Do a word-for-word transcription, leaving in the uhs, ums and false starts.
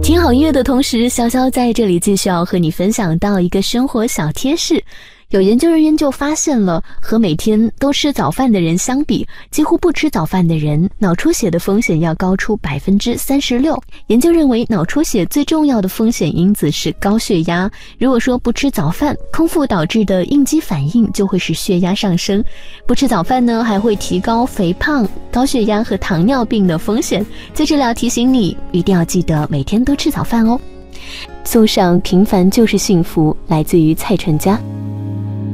听好音乐的同时，潇潇在这里继续要和你分享到一个生活小贴士。有研究人员就发现了，和每天都吃早饭的人相比，几乎不吃早饭的人脑出血的风险要高出 百分之三十六。 研究认为，脑出血最重要的风险因子是高血压。如果说不吃早饭，空腹导致的应激反应就会使血压上升。不吃早饭呢，还会提高肥胖、高血压和糖尿病的风险。在这里要提醒你，一定要记得每天都吃早饭哦。送上平凡就是幸福，来自于蔡淳佳。